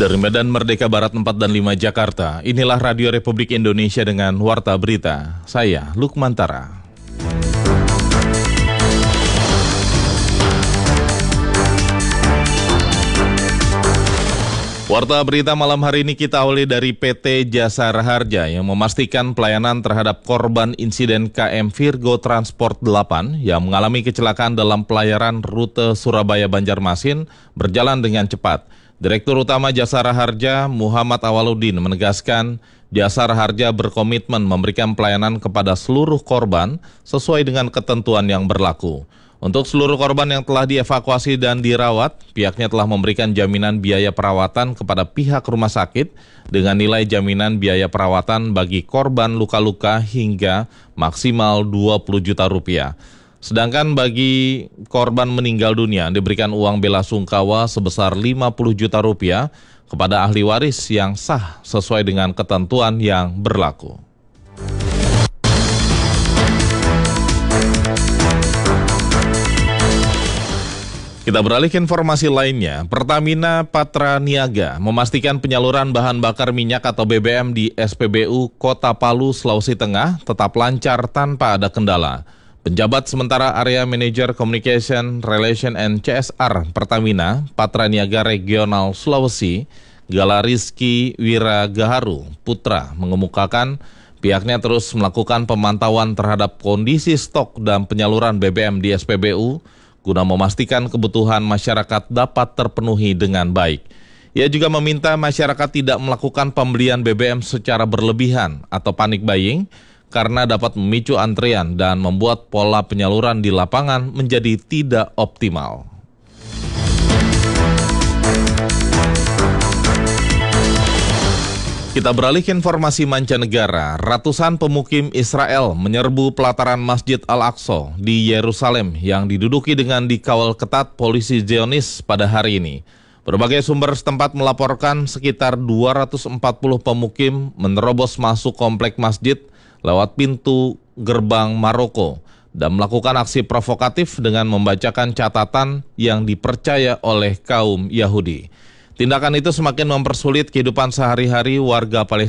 Dari Medan Merdeka Barat 4 dan 5 Jakarta, inilah Radio Republik Indonesia dengan Warta Berita. Saya, Lukmantara. Warta Berita malam hari ini kita awali dari PT Jasara Harja yang memastikan pelayanan terhadap korban insiden KM Virgo Transport 8 yang mengalami kecelakaan dalam pelayaran rute Surabaya-Banjarmasin berjalan dengan cepat. Direktur Utama Jasara Harja Muhammad Awaludin menegaskan Jasara Harja berkomitmen memberikan pelayanan kepada seluruh korban sesuai dengan ketentuan yang berlaku. Untuk seluruh korban yang telah dievakuasi dan dirawat, pihaknya telah memberikan jaminan biaya perawatan kepada pihak rumah sakit dengan nilai jaminan biaya perawatan bagi korban luka-luka hingga maksimal 20 juta rupiah. Sedangkan bagi korban meninggal dunia diberikan uang bela sungkawa sebesar 50 juta rupiah kepada ahli waris yang sah sesuai dengan ketentuan yang berlaku. Kita beralih ke informasi lainnya. Pertamina Patraniaga memastikan penyaluran bahan bakar minyak atau BBM di SPBU Kota Palu, Sulawesi Tengah tetap lancar tanpa ada kendala. Penjabat sementara Area Manager Communication, Relation and CSR Pertamina Patraniaga Regional Sulawesi, Galariski Wiragaharu Putra mengemukakan pihaknya terus melakukan pemantauan terhadap kondisi stok dan penyaluran BBM di SPBU guna memastikan kebutuhan masyarakat dapat terpenuhi dengan baik. Ia juga meminta masyarakat tidak melakukan pembelian BBM secara berlebihan atau panic buying karena dapat memicu antrian dan membuat pola penyaluran di lapangan menjadi tidak optimal. Kita beralih ke informasi mancanegara. Ratusan pemukim Israel menyerbu pelataran Masjid Al-Aqsa di Yerusalem yang diduduki dengan dikawal ketat polisi Zionis pada hari ini. Berbagai sumber setempat melaporkan sekitar 240 pemukim menerobos masuk komplek masjid lewat pintu gerbang Maroko dan melakukan aksi provokatif dengan membacakan catatan yang dipercaya oleh kaum Yahudi. Tindakan itu semakin mempersulit kehidupan sehari-hari warga Palestina